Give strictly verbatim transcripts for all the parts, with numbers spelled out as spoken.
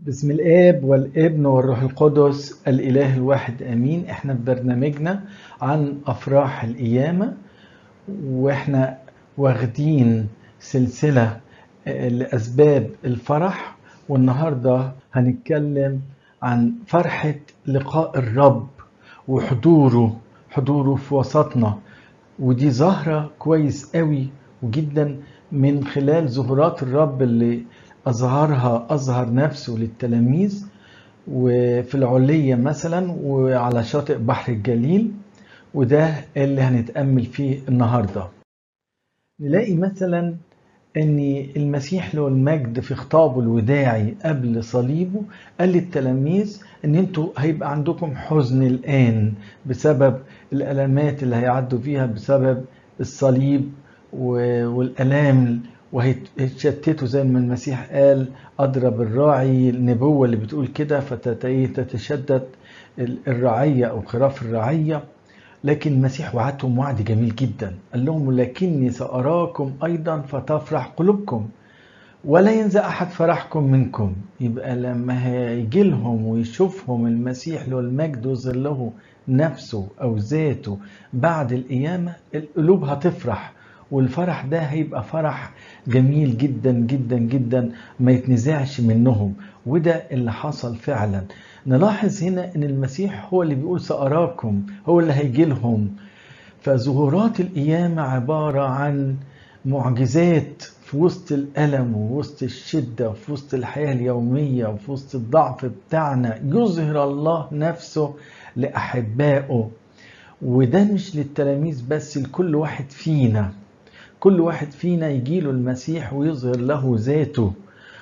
بسم الآب والابن والروح القدس الإله الواحد آمين. احنا في برنامجنا عن أفراح القيامة، واحنا واخدين سلسلة آه، لأسباب الفرح، والنهاردة هنتكلم عن فرحة لقاء الرب وحضوره حضوره في وسطنا. ودي ظاهرة كويس قوي وجدا من خلال ظهورات الرب اللي أظهرها أظهر نفسه للتلاميذ وفي العلية مثلا وعلى شاطئ بحر الجليل، وده اللي هنتأمل فيه النهاردة. نلاقي مثلا ان المسيح له المجد في خطابه الوداعي قبل صليبه قال للتلاميذ ان انتوا هيبقى عندكم حزن الان بسبب الالامات اللي هيعدوا فيها بسبب الصليب والالام، وهيتشتتوا زي ما المسيح قال اضرب الراعي، النبوة اللي بتقول كده، فتتشدد الرعية او خراف الرعية. لكن المسيح وعدهم وعد جميل جدا، قال لهم لكني سأراكم أيضا فتفرح قلوبكم ولا ينزع أحد فرحكم منكم. يبقى لما هيجي لهم ويشوفهم المسيح له المجد ويظهر له نفسه أو ذاته بعد القيامة، القلوب هتفرح، والفرح ده هيبقى فرح جميل جدا جدا جدا ما يتنزعش منهم. وده اللي حصل فعلا. نلاحظ هنا ان المسيح هو اللي بيقول سأراكم، هو اللي هيجي لهم. فظهورات القيامة عبارة عن معجزات في وسط الألم ووسط الشدة وفي وسط الحياة اليومية وفي وسط الضعف بتاعنا، يظهر الله نفسه لأحبائه. وده مش للتلاميذ بس، لكل واحد فينا. كل واحد فينا يجيله المسيح ويظهر له ذاته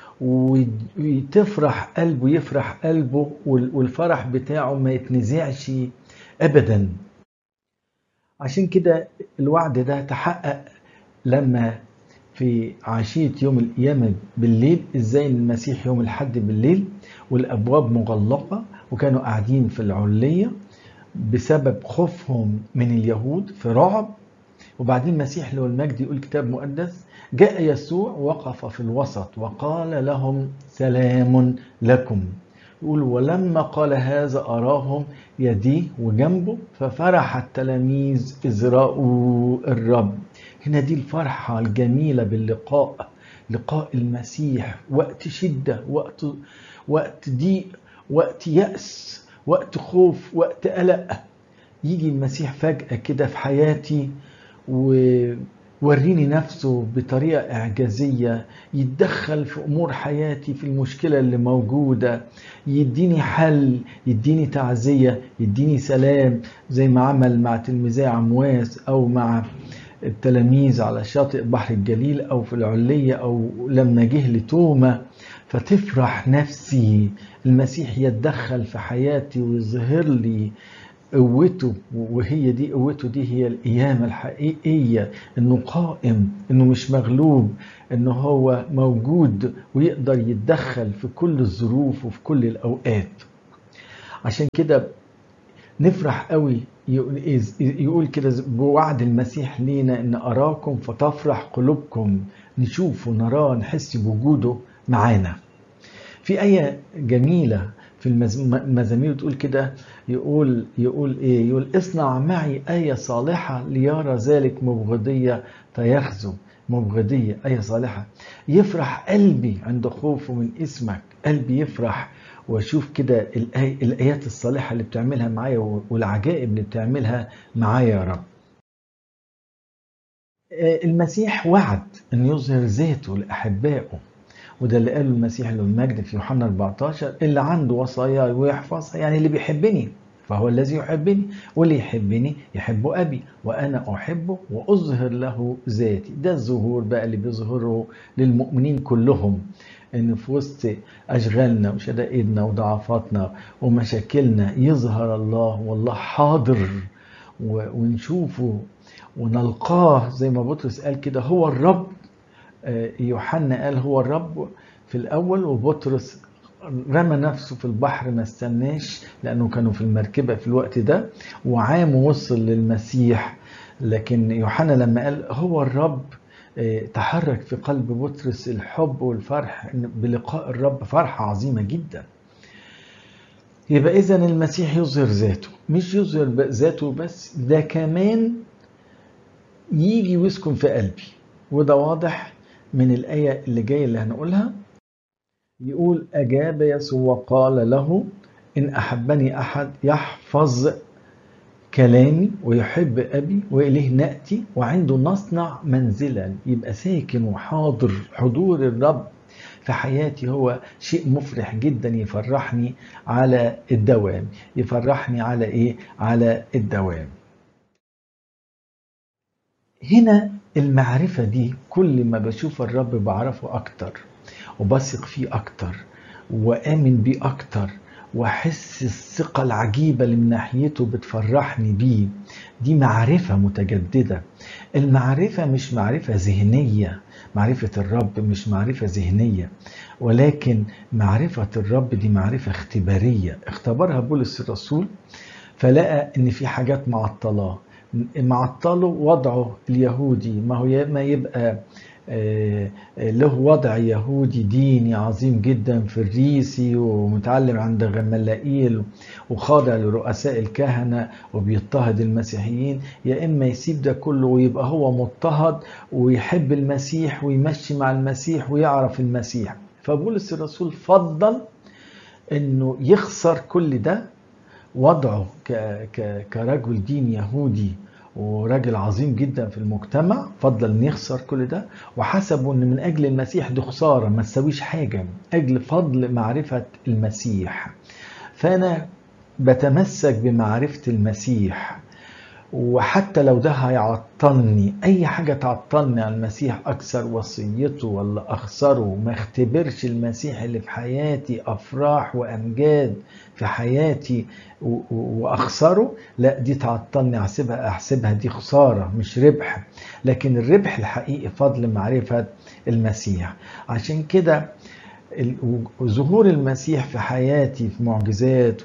وتفرح قلبه، يفرح قلبه، والفرح بتاعه ما يتنزعش أبدا. عشان كده الوعد ده تحقق لما في عشية يوم القيامة بالليل، ازاي المسيح يوم الحد بالليل والأبواب مغلقة وكانوا قاعدين في العلية بسبب خوفهم من اليهود في رعب. وبعدين المسيح له المجد يقول كتاب مقدس جاء يسوع وقف في الوسط وقال لهم سلام لكم. يقول ولما قال هذا أراهم يديه وجنبه ففرح التلاميذ إذ رأوا الرب. هنا دي الفرحة الجميلة باللقاء، لقاء المسيح وقت شدة، وقت وقت ضيق، وقت يأس، وقت خوف، وقت قلق. يجي المسيح فجأة كده في حياتي ووريني نفسه بطريقة إعجازية، يتدخل في أمور حياتي، في المشكلة اللي موجودة، يديني حل، يديني تعزية، يديني سلام، زي ما عمل مع تلميذي عمواس أو مع التلاميذ على شاطئ بحر الجليل أو في العلية أو لما جه لتوما. فتفرح نفسي، المسيح يتدخل في حياتي ويظهر لي قوته، وهي دي قوته، دي هي القيامة الحقيقية، انه قائم، انه مش مغلوب، انه هو موجود ويقدر يتدخل في كل الظروف وفي كل الاوقات. عشان كده نفرح قوي، يقول كده بوعد المسيح لينا ان اراكم فتفرح قلوبكم، نشوفه نراه نحس بوجوده معانا. في آية جميلة في المزامير تقول كده، يقول يقول ايه يقول اصنع معي آية صالحة ليرى ذلك مبغضية فيخزو. مبغضية، آية صالحة، يفرح قلبي عند خوفه من اسمك. قلبي يفرح واشوف كده الآي الآيات الصالحة اللي بتعملها معايا والعجائب اللي بتعملها معايا يا رب. المسيح وعد أن يظهر ذاته لأحبائه، وده اللي قاله المسيح له المجد في يوحنا أربعتاشر، اللي عنده وصاياي ويحفظها، يعني اللي بيحبني فهو الذي يحبني، واللي يحبني يحب أبي وأنا أحبه وأظهر له ذاتي. ده الظهور بقى اللي بيظهره للمؤمنين كلهم، إن في وسط أشغالنا وشدائدنا وضعفاتنا ومشاكلنا يظهر الله، والله حاضر، ونشوفه ونلقاه زي ما بطرس قال كده هو الرب. يوحنا قال هو الرب في الأول، وبطرس رمى نفسه في البحر ما استناش لأنه كانوا في المركبة في الوقت ده، وعام وصل للمسيح. لكن يوحنا لما قال هو الرب تحرك في قلب بطرس الحب والفرح بلقاء الرب، فرحة عظيمة جدا. يبقى إذن المسيح يظهر ذاته، مش يظهر ذاته بس، ده كمان يجي ويسكن في قلبي. وده واضح من الآية اللي جاية اللي هنقولها. يقول أجاب يسوع وقال له إن أحبني أحد يحفظ كلامي ويحب أبي وإليه نأتي وعنده نصنع منزلا. يبقى ساكن وحاضر، حضور الرب في حياتي هو شيء مفرح جدا، يفرحني على الدوام. يفرحني على إيه؟ على الدوام. هنا المعرفة دي كل ما بشوف الرب بعرفه أكتر وبثق فيه أكتر وآمن بيه أكتر وأحس الثقة العجيبة اللي من ناحيته بتفرحني بيه. دي معرفة متجددة. المعرفة مش معرفة ذهنية، معرفة الرب مش معرفة ذهنية، ولكن معرفة الرب دي معرفة اختبارية. اختبرها بولس الرسول فلقى ان في حاجات معطلاه، معطله وضعه اليهودي. ما هو ما يبقى له وضع يهودي ديني عظيم جدا فريسي ومتعلم عند غملائيل وخاضع لرؤساء الكهنة وبيضطهد المسيحيين، يا إما يسيب ده كله ويبقى هو مضطهد ويحب المسيح ويمشي مع المسيح ويعرف المسيح. فبولس الرسول فضل إنه يخسر كل ده، وضعه كرجل دين يهودي وراجل عظيم جدا في المجتمع، فضل ان يخسر كل ده وحسبوا ان من اجل المسيح دي خساره ما تسويش حاجه، اجل فضل معرفه المسيح. فانا بتمسك بمعرفه المسيح، وحتى لو ده هيعطلني، اي حاجه تعطلني عن المسيح، اكسر وصيته ولا اخسره، ما اختبرش المسيح اللي في حياتي افراح وامجاد في حياتي واخسره، لا دي تعطلني، احسبها احسبها دي خساره مش ربح. لكن الربح الحقيقي فضل معرفه المسيح. عشان كده ظهور المسيح في حياتي في معجزات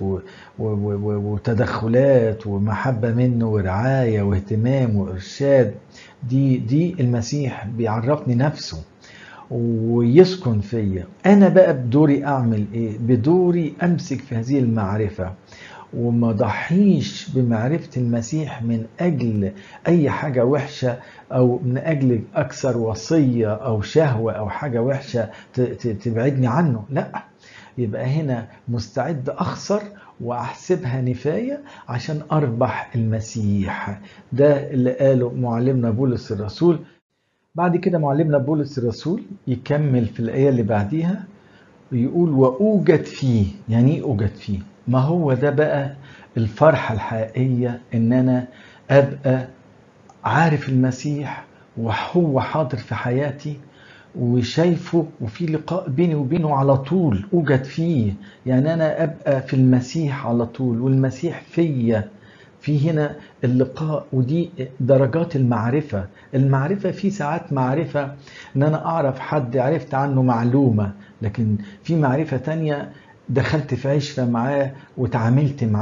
وتدخلات ومحبة منه ورعاية واهتمام وإرشاد، دي دي المسيح بيعرفني نفسه ويسكن فيا. أنا بقى بدوري أعمل إيه؟ بدوري أمسك في هذه المعرفة وما ضحيش بمعرفة المسيح من أجل أي حاجة وحشة أو من أجل أكثر وصية أو شهوة أو حاجة وحشة تبعدني عنه. لا، يبقى هنا مستعد أخسر وأحسبها نفاية عشان أربح المسيح. ده اللي قاله معلمنا بولس الرسول. بعد كده معلمنا بولس الرسول يكمل في الآية اللي بعديها ويقول وأوجد فيه. يعني إيه أوجد فيه؟ ما هو ده بقى الفرحة الحقيقية، إن أنا أبقى عارف المسيح وهو حاضر في حياتي وشايفه وفي لقاء بيني وبينه على طول. أوجد فيه يعني أنا أبقى في المسيح على طول والمسيح فيا. في هنا اللقاء، ودي درجات المعرفة. المعرفة في ساعات معرفة ان انا اعرف حد عرفت عنه معلومة، لكن في معرفة تانية دخلت في عشرة معاه وتعاملت معاه